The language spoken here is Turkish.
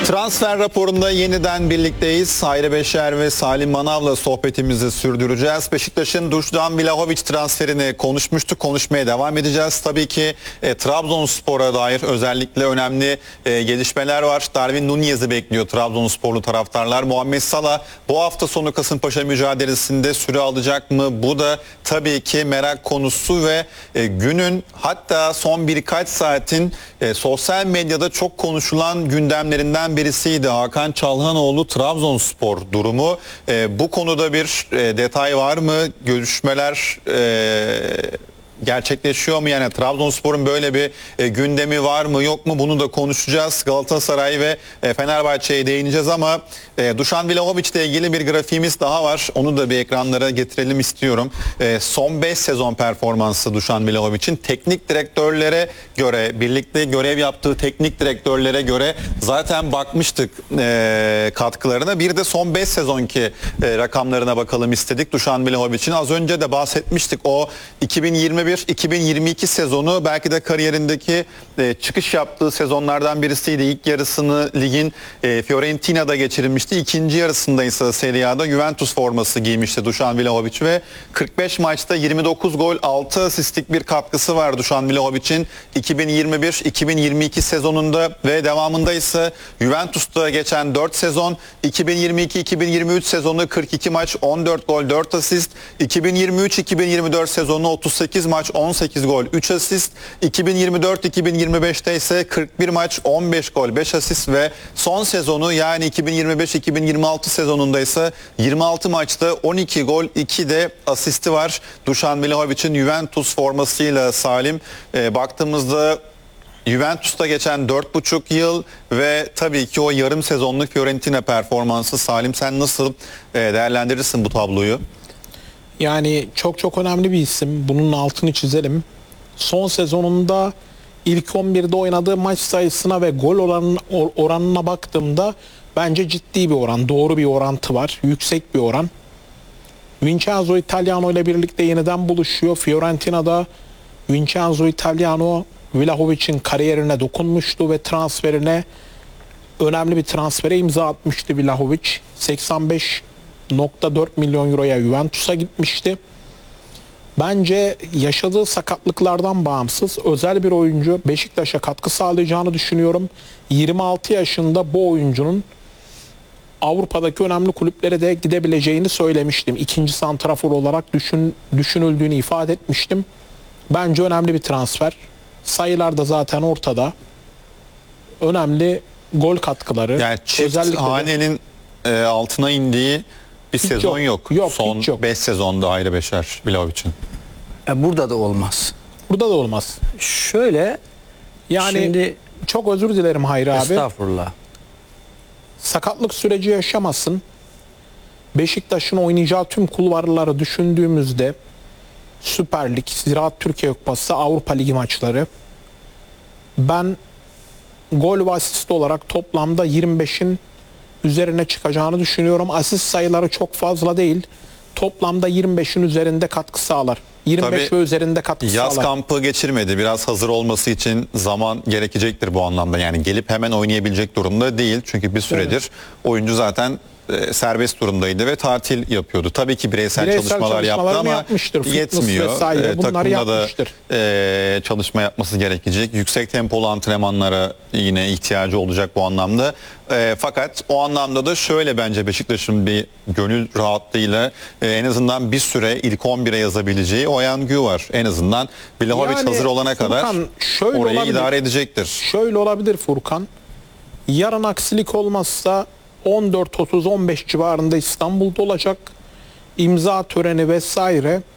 Transfer raporunda yeniden birlikteyiz. Hayri Beşer ve Salim Manav'la sohbetimizi sürdüreceğiz. Beşiktaş'ın Dušan Vlahović transferini konuşmuştuk. Konuşmaya devam edeceğiz. Tabii ki Trabzonspor'a dair özellikle önemli gelişmeler var. Darwin Nunez'i bekliyor Trabzonsporlu taraftarlar. Muhammed Salah bu hafta sonu Kasımpaşa mücadelesinde süre alacak mı? Bu da tabii ki merak konusu ve günün, hatta son birkaç saatin sosyal medyada çok konuşulan gündemlerinden birisiydi. Hakan Çalhanoğlu Trabzonspor durumu. Bu konuda bir detay var mı? Görüşmeler gerçekleşiyor mu? Yani Trabzonspor'un böyle bir gündemi var mı yok mu? Bunu da konuşacağız. Galatasaray ve Fenerbahçe'ye değineceğiz ama Dušan Vlahović ile ilgili bir grafiğimiz daha var. Onu da bir ekranlara getirelim istiyorum. Son 5 sezon performansı Dušan Vlahović'in teknik direktörlere göre, birlikte görev yaptığı teknik direktörlere göre zaten bakmıştık katkılarına. Bir de son 5 sezonki rakamlarına bakalım istedik Dušan Vlahović'in. Az önce de bahsetmiştik. O 2021-2022 sezonu belki de kariyerindeki çıkış yaptığı sezonlardan birisiydi. İlk yarısını ligin Fiorentina'da geçirilmişti. İkinci yarısında ise Serie A'da Juventus forması giymişti Dušan Vlahović ve 45 maçta 29 gol 6 asistlik bir katkısı var Dušan Vlahović'in 2021-2022 sezonunda ve devamında ise Juventus'ta geçen 4 sezon, 2022-2023 sezonu 42 maç 14 gol 4 asist, 2023-2024 sezonu 38 maç 18 gol 3 asist, 2024-2025'te ise 41 maç 15 gol 5 asist ve son sezonu yani 2025-2026 sezonunda ise 26 maçta 12 gol 2 de asisti var Dušan Vlahović'in Juventus formasıyla. Salim, baktığımızda Juventus'ta geçen 4,5 yıl ve tabii ki o yarım sezonluk Fiorentina performansı. Salim, sen nasıl değerlendirirsin bu tabloyu? Yani çok önemli bir isim. Bunun altını çizelim. Son sezonunda ilk 11'de oynadığı maç sayısına ve gol oranına baktığımda bence ciddi bir oran, doğru bir orantı var. Yüksek bir oran. Vincenzo Italiano ile birlikte yeniden buluşuyor. Fiorentina'da Vincenzo Italiano Vlahović'in kariyerine dokunmuştu ve transferine, önemli bir transfere imza atmıştı Vlahović. 85,4 milyon euroya Juventus'a gitmişti. Bence yaşadığı sakatlıklardan bağımsız özel bir oyuncu, Beşiktaş'a katkı sağlayacağını düşünüyorum. 26 yaşında bu oyuncunun Avrupa'daki önemli kulüplere de gidebileceğini söylemiştim. İkinci santrafor olarak düşünüldüğünü ifade etmiştim. Bence önemli bir transfer. Sayılar da zaten ortada. Önemli gol katkıları. Yani çift hanenin altına indiği bir sezon yok. Son 5 sezonda Hayri Beşer Vlahović'in. Burada da olmaz. Burada da olmaz. Şöyle, yani şimdi çok özür dilerim Hayri abi. estağfurullah. Sakatlık süreci yaşamasın. Beşiktaş'ın oynayacağı tüm kulvarları düşündüğümüzde Süper Lig, Ziraat Türkiye Kupası, Avrupa Ligi maçları, ben gol ve asist olarak toplamda 25'in üzerine çıkacağını düşünüyorum. Asist sayıları çok fazla değil. Toplamda 25'in üzerinde katkı sağlar. 25 ve üzerinde katkı sağlar. Yaz kampı geçirmedi. Biraz hazır olması için zaman gerekecektir bu anlamda. Yani gelip hemen oynayabilecek durumda değil. Çünkü bir süredir oyuncu zaten serbest durumdaydı ve tatil yapıyordu. Tabii ki bireysel çalışmalar yaptı ama yetmiyor. Takımda da çalışma yapması gerekecek. Yüksek tempolu antrenmanlara yine ihtiyacı olacak bu anlamda. Fakat o anlamda da şöyle, bence Beşiktaş'ın bir gönül rahatlığıyla en azından bir süre ilk 11'e yazabileceği Oyan Gü var. En azından Vlahović yani, hazır olana kadar orayı idare edecektir. Şöyle olabilir Furkan. Yarın aksilik olmazsa 14-30-15 civarında İstanbul'da olacak. İmza töreni vesaire.